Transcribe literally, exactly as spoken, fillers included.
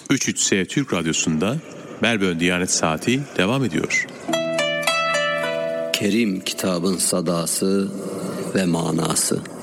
üç üç S Türk Radyosu'nda Melbourne Diyanet Saati devam ediyor. Kerim kitabın sadası ve manası.